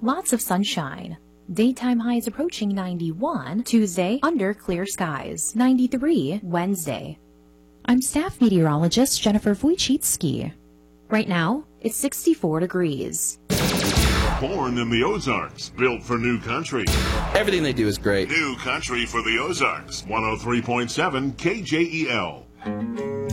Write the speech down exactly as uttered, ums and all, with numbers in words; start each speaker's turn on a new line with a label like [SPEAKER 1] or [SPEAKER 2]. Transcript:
[SPEAKER 1] lots of sunshine. Daytime highs approaching ninety-one, Tuesday, under clear skies, ninety-three, Wednesday. I'm staff meteorologist Jennifer Wojcicki. Right now, it's sixty-four degrees.
[SPEAKER 2] Born in the Ozarks, built for new country.
[SPEAKER 3] Everything they do is great.
[SPEAKER 2] New country for the Ozarks. one oh three point seven K J E L.